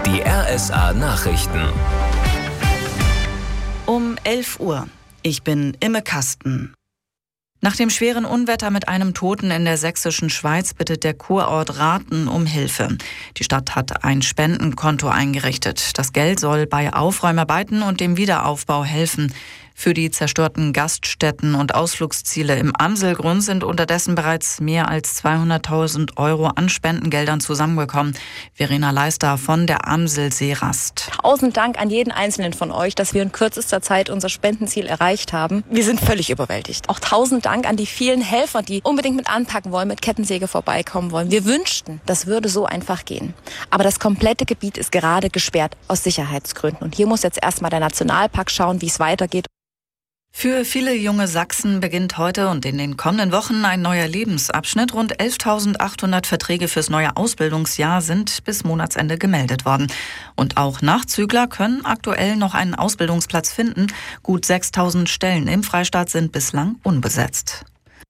Die RSA Nachrichten. Um 11 Uhr. Ich bin Imme Kasten. Nach dem schweren Unwetter mit einem Toten in der sächsischen Schweiz bittet der Kurort Rathen um Hilfe. Die Stadt hat ein Spendenkonto eingerichtet. Das Geld soll bei Aufräumarbeiten und dem Wiederaufbau helfen. Für die zerstörten Gaststätten und Ausflugsziele im Amselgrund sind unterdessen bereits mehr als 200.000 Euro an Spendengeldern zusammengekommen. Verena Leister von der Amselseerast. 1000 Dank an jeden Einzelnen von euch, dass wir in kürzester Zeit unser Spendenziel erreicht haben. Wir sind völlig überwältigt. Auch 1000 Dank an die vielen Helfer, die unbedingt mit anpacken wollen, mit Kettensäge vorbeikommen wollen. Wir wünschten, das würde so einfach gehen. Aber das komplette Gebiet ist gerade gesperrt aus Sicherheitsgründen. Und hier muss jetzt erstmal der Nationalpark schauen, wie es weitergeht. Für viele junge Sachsen beginnt heute und in den kommenden Wochen ein neuer Lebensabschnitt. Rund 11.800 Verträge fürs neue Ausbildungsjahr sind bis Monatsende gemeldet worden. Und auch Nachzügler können aktuell noch einen Ausbildungsplatz finden. Gut 6.000 Stellen im Freistaat sind bislang unbesetzt.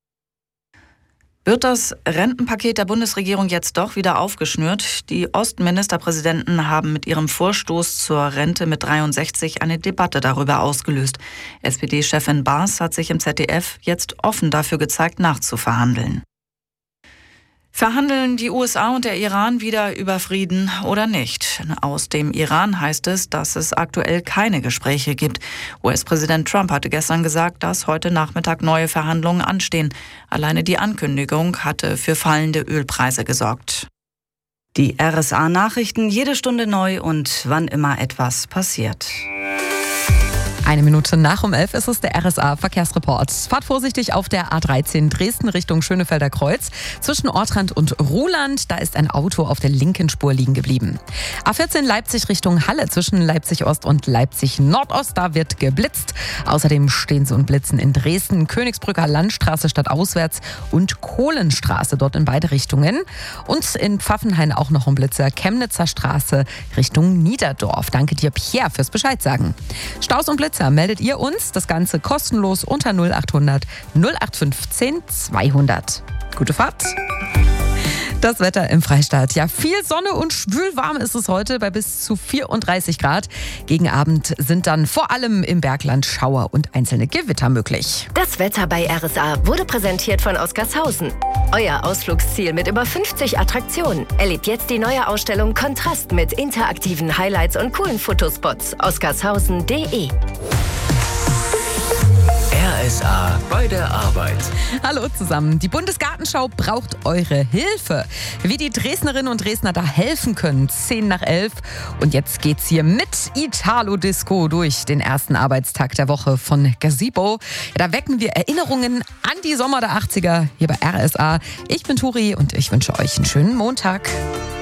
Wird das Rentenpaket der Bundesregierung jetzt doch wieder aufgeschnürt? Die Ostministerpräsidenten haben mit ihrem Vorstoß zur Rente mit 63 eine Debatte darüber ausgelöst. SPD-Chefin Baas hat sich im ZDF jetzt offen dafür gezeigt, nachzuverhandeln. Verhandeln die USA und der Iran wieder über Frieden oder nicht? Aus dem Iran heißt es, dass es aktuell keine Gespräche gibt. US-Präsident Trump hatte gestern gesagt, dass heute Nachmittag neue Verhandlungen anstehen. Alleine die Ankündigung hatte für fallende Ölpreise gesorgt. Die RSA-Nachrichten jede Stunde neu und wann immer etwas passiert. 1 Minute nach um 11 ist es der RSA-Verkehrsreport. Fahrt vorsichtig auf der A13 Dresden Richtung Schönefelder Kreuz. Zwischen Ortrand und Ruhland, da ist ein Auto auf der linken Spur liegen geblieben. A14 Leipzig Richtung Halle zwischen Leipzig-Ost und Leipzig-Nordost, da wird geblitzt. Außerdem stehen sie und blitzen in Dresden, Königsbrücker Landstraße stadtauswärts und Kohlenstraße, dort in beide Richtungen. Und in Pfaffenhain auch noch ein Blitzer, Chemnitzer Straße Richtung Niederdorf. Danke dir, Pierre, fürs Bescheid sagen. Staus und Blitzer meldet ihr uns, das Ganze kostenlos unter 0800 0815 200. Gute Fahrt! Das Wetter im Freistaat. Ja, viel Sonne und schwülwarm ist es heute bei bis zu 34 Grad. Gegen Abend sind dann vor allem im Bergland Schauer und einzelne Gewitter möglich. Das Wetter bei RSA wurde präsentiert von Oscarshausen. Euer Ausflugsziel mit über 50 Attraktionen. Erlebt jetzt die neue Ausstellung Kontrast mit interaktiven Highlights und coolen Fotospots. Oscarshausen.de. RSA bei der Arbeit. Hallo zusammen. Die Bundesgartenschau braucht eure Hilfe. Wie die Dresdnerinnen und Dresdner da helfen können. 10 nach 11. Und jetzt geht's hier mit Italo Disco durch den ersten Arbeitstag der Woche von Gazebo. Ja, da wecken wir Erinnerungen an die Sommer der 80er hier bei RSA. Ich bin Turi und ich wünsche euch einen schönen Montag.